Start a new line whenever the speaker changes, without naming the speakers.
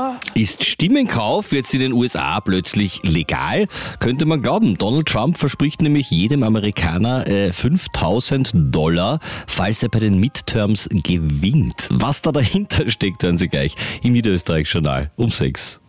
Ist Stimmenkauf jetzt in den USA plötzlich legal? Könnte man glauben. Donald Trump verspricht nämlich jedem Amerikaner $5.000, falls er bei den Midterms gewinnt. Was da dahinter steckt, hören Sie gleich im Niederösterreich-Journal um 6.